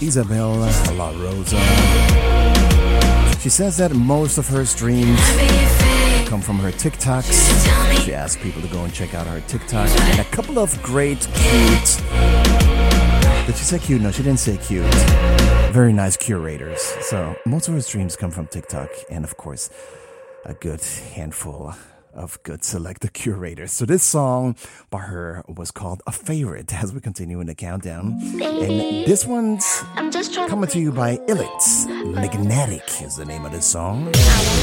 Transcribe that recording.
Isabel La Rosa. She says that most of her streams come from her TikToks. She asked people to go and check out her TikTok. And a couple of great, cute... Did she say cute? No, she didn't say cute. Very nice curators. So most of her streams come from TikTok. And of course, a good handful of good selected curators. So this song by her was called A Favorite as we continue in the countdown. And this one's coming to you by Illits. Magnetic is the name of this song.